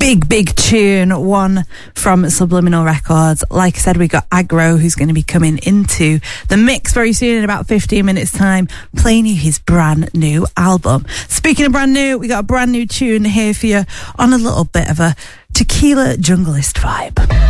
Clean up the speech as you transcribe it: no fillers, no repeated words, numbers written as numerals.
Big tune, one from Subliminal Records. Like I said, we got Agro, who's going to be coming into the mix very soon in about 15 minutes time, playing you his brand new album. Speaking of brand new, we got a brand new tune here for you on a little bit of a tequila junglist vibe.